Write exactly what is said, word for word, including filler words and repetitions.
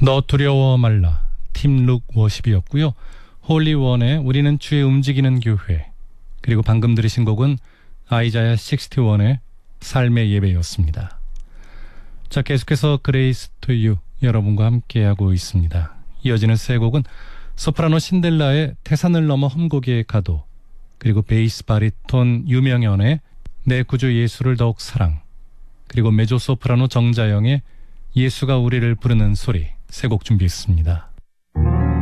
너 두려워 말라, 팀룩 워십이었고요. 홀리원의 우리는 주의 움직이는 교회, 그리고 방금 들으신 곡은 아이자야 육십일의 삶의 예배였습니다. 자, 계속해서 그레이스 투 유 여러분과 함께하고 있습니다. 이어지는 세 곡은 소프라노 신델라의 태산을 넘어 험곡의 가도, 그리고 베이스 바리톤 유명연의 내 구주 예수를 더욱 사랑, 그리고 메조소프라노 정자영의 예수가 우리를 부르는 소리, 세 곡 준비했습니다.